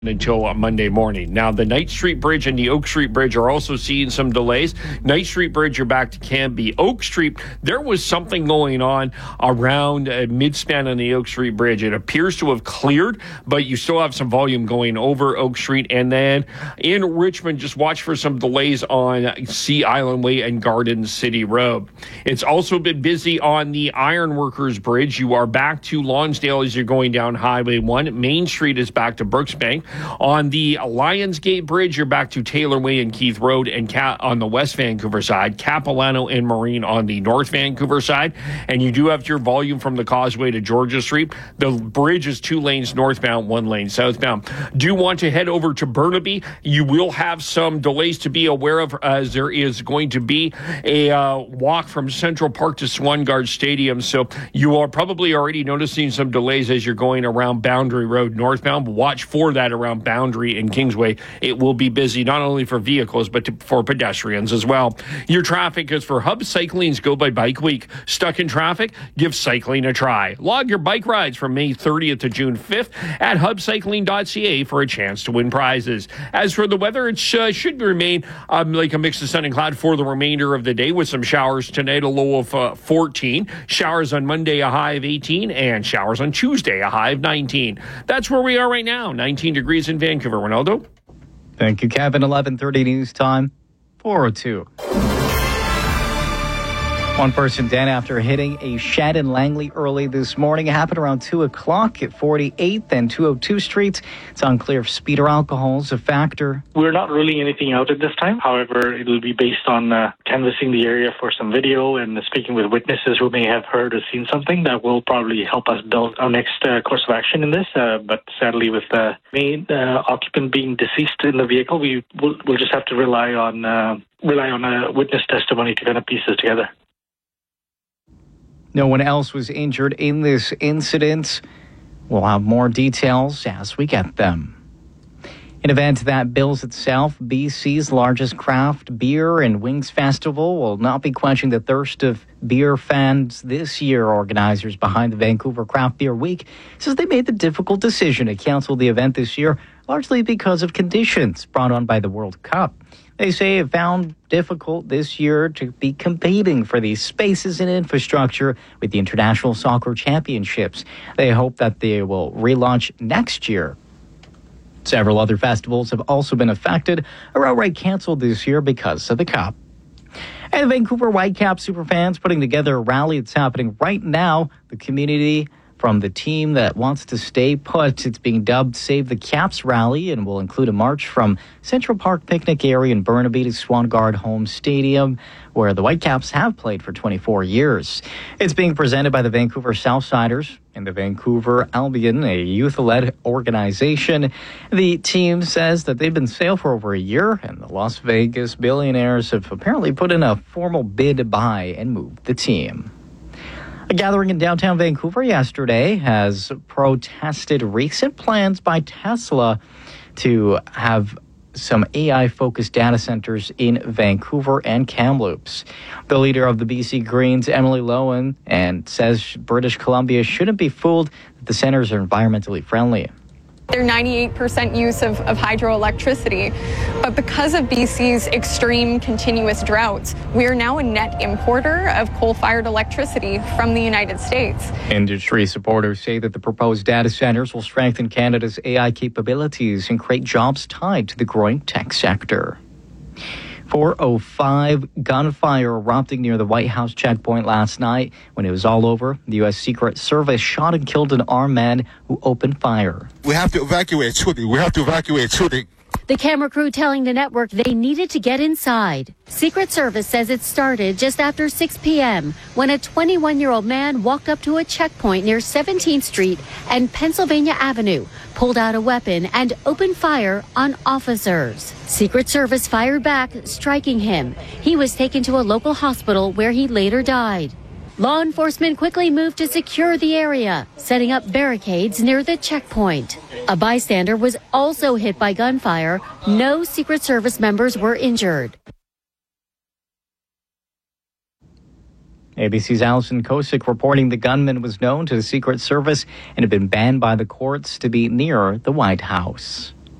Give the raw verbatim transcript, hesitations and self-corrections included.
until uh, Monday morning. Now, the Knight Street Bridge and the Oak Street Bridge are also seeing some delays. Knight Street Bridge, you're back to Canby. Oak Street, there was something going on around uh, mid-span on the Oak Street Bridge. It appears to have cleared, but you still have some volume going over Oak Street. And then in Richmond, just watch for some delays on Sea Island Way and Garden City Road. It's also been busy on the Ironworkers Bridge. You are back to Lonsdale as you're going down Highway one. Main Street is back to Brooksbank. On the Lionsgate Bridge, you're back to Taylor Way and Keith Road, and Ca- on the West Vancouver side, Capilano and Marine on the North Vancouver side. And you do have your volume from the Causeway to Georgia Street. The bridge is two lanes northbound, one lane southbound. Do want to head over to Burnaby. You will have some delays to be aware of, as there is going to be a uh, walk from Central Park to Swangard Stadium. So you are probably already noticing some delays as you're going around Boundary Road northbound. Watch for that around Boundary and Kingsway. It will be busy not only for vehicles but to, for pedestrians as well. Your traffic is for Hub Cycling's Go by Bike Week. Stuck in traffic? Give cycling a try. Log your bike rides from May thirtieth to June fifth at hub cycling dot c a for a chance to win prizes. As for the weather, it uh, should remain um, like a mix of sun and cloud for the remainder of the day, with some showers tonight, a low of uh, fourteen. Showers on Monday, a high of eighteen, and showers on Tuesday, a high of nineteen. That's where we are right now, nineteen degrees in Vancouver. Ronaldo? Thank you, Kevin. eleven thirty news time, four oh two. One person dead after hitting a shed in Langley early this morning. It happened around two o'clock at forty-eighth and two oh two Street. It's unclear if speed or alcohol is a factor. We're not ruling anything out at this time. However, it will be based on uh, canvassing the area for some video and speaking with witnesses who may have heard or seen something. That will probably help us build our next uh, course of action in this. Uh, but sadly, with the main uh, occupant being deceased in the vehicle, we will we'll just have to rely on uh, rely on a witness testimony to kind of piece this together. No one else was injured in this incident. We'll have more details as we get them. An event that bills itself, B C's largest craft beer and wings festival, will not be quenching the thirst of beer fans this year. Organizers behind the Vancouver Craft Beer Week says they made the difficult decision to cancel the event this year, largely because of conditions brought on by the World Cup. They say it found difficult this year to be competing for these spaces and infrastructure with the International Soccer Championships. They hope that they will relaunch next year. Several other festivals have also been affected or outright canceled this year because of the Cup. And the Vancouver Whitecaps superfans putting together a rally that's happening right now. The community from the team that wants to stay put. It's being dubbed Save the Caps Rally and will include a march from Central Park picnic area in Burnaby to Swangard Home Stadium, where the Whitecaps have played for twenty-four years. It's being presented by the Vancouver Southsiders and the Vancouver Albion, a youth-led organization. The team says that they've been sale for over a year, and the Las Vegas billionaires have apparently put in a formal bid to buy and move the team. A gathering in downtown Vancouver yesterday has protested recent plans by Tesla to have some A I-focused data centers in Vancouver and Kamloops. The leader of the B C Greens, Emily Lowen, and says British Columbia shouldn't be fooled that the centers are environmentally friendly. They're ninety-eight percent use of, of hydroelectricity. But because of B C's extreme continuous droughts, we are now a net importer of coal-fired electricity from the United States. Industry supporters say that the proposed data centers will strengthen Canada's A I capabilities and create jobs tied to the growing tech sector. four oh five, gunfire erupting near the White House checkpoint last night. When it was all over, the U S Secret Service shot and killed an armed man who opened fire. We have to evacuate shooting. We have to evacuate shooting. The camera crew telling the network they needed to get inside. Secret Service says it started just after six p.m. when a twenty-one-year-old man walked up to a checkpoint near seventeenth Street and Pennsylvania Avenue, pulled out a weapon and opened fire on officers. Secret Service fired back, striking him. He was taken to a local hospital where he later died. Law enforcement quickly moved to secure the area, setting up barricades near the checkpoint. A bystander was also hit by gunfire. No Secret Service members were injured. A B C's Allison Kosick reporting the gunman was known to the Secret Service and had been banned by the courts to be near the White House.